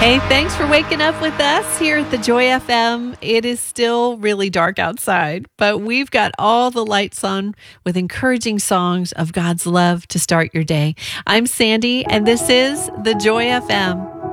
Hey, thanks for waking up with us here at the Joy FM. It is still really dark outside, but we've got all the lights on with encouraging songs of God's love to start your day. I'm Sandy, and this is the Joy FM.